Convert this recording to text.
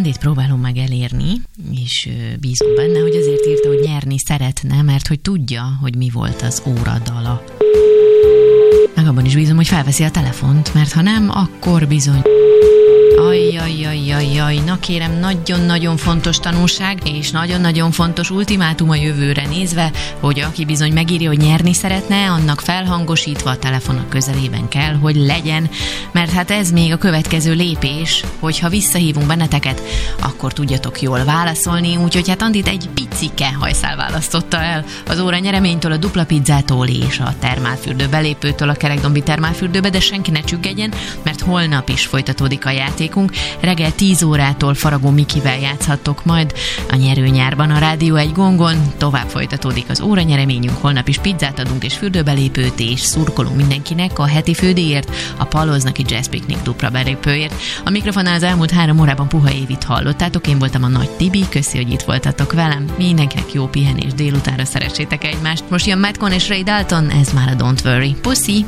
Andit próbálom meg elérni, és bízom benne, hogy azért írta, hogy nyerni szeretne, mert hogy tudja, hogy mi volt az óradala. Meg abban is bízom, hogy felveszi a telefont, mert ha nem, akkor bizony... Ajjajjajjajjaj, na kérem, nagyon-nagyon fontos tanulság, és nagyon-nagyon fontos ultimátum a jövőre nézve, hogy aki bizony megírja, hogy nyerni szeretne, annak felhangosítva a telefonok közelében kell, hogy legyen, mert hát ez még a következő lépés, hogyha visszahívunk benneteket, akkor tudjatok jól válaszolni, úgyhogy hát Andit egy picike hajszál választotta el az óra nyereménytől, a dupla pizzától és a termálfürdő belépőtől a Kerekdombi termálfürdőbe, de senki ne csüggedjen, mert holnap is folytatódik a játékunk. Reggel 10 órától Faragó Mikivel játszhattok majd a nyerőnyárban a Rádió 1 gongon. Tovább folytatódik az óranyereményünk, holnap is pizzát adunk és fürdőbelépőt, és szurkolunk mindenkinek a heti fődíjért, a Paloznaki Jazz Picnic dupla belépőért. A mikrofonnál az elmúlt 3 órában Puha Évit hallottátok, én voltam a Nagy Tibi, köszi, hogy itt voltatok velem. Mindenkinek jó pihenés délutánra, szeressétek egymást. Most jön Matt Cohn és Ray Dalton, ez már a Don't Worry. Puszi!